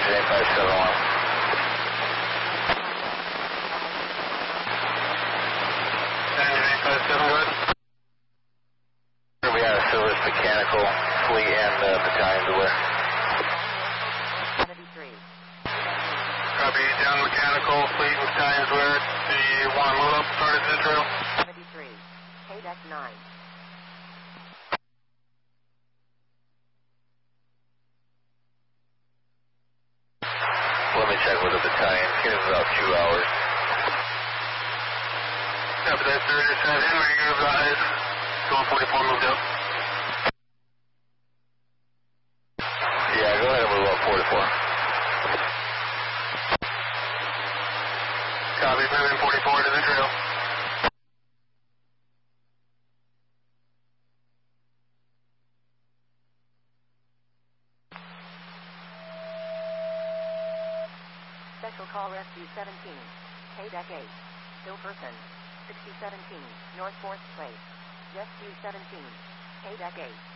857 good. We have a service mechanical fleet and battalions aware. 73. Copy, down mechanical fleet and battalions aware. Do you want to load up, start at Central? 73. KDEC 9. Let me check with the battalion. Give it about 2 hours. Copy that, sir. Just have him ready to advise. Going 44 moved up. Yeah, go ahead and move up 44. Copy, moving 44 to the trail. Special Call Rescue 17. KDEC 8. Still person. 6017, North 4th Place. Rescue 17. KDEC 8.